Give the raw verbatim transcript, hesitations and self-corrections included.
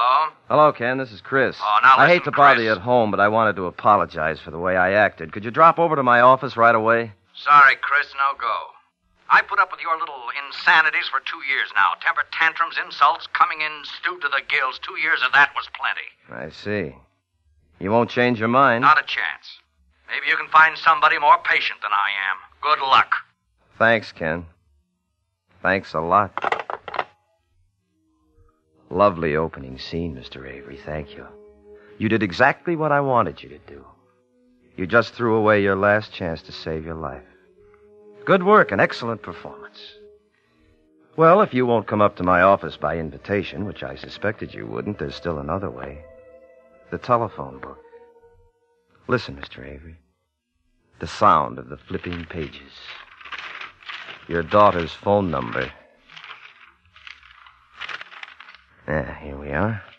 Hello? Hello, Ken. This is Chris. Oh, now I listen, hate to bother Chris. you at home, but I wanted to apologize for the way I acted. Could you drop over to my office right away? Sorry, Chris, no go. I put up with your little insanities for two years now. Temper tantrums, insults, coming in stewed to the gills. Two years of that was plenty. I see. You won't change your mind? Not a chance. Maybe you can find somebody more patient than I am. Good luck. Thanks, Ken. Thanks a lot. Lovely opening scene, Mister Avery. Thank you. You did exactly what I wanted you to do. You just threw away your last chance to save your life. Good work, an excellent performance. Well, if you won't come up to my office by invitation, which I suspected you wouldn't, there's still another way. The telephone book. Listen, Mister Avery. The sound of the flipping pages. Your daughter's phone number. Yeah, here we are.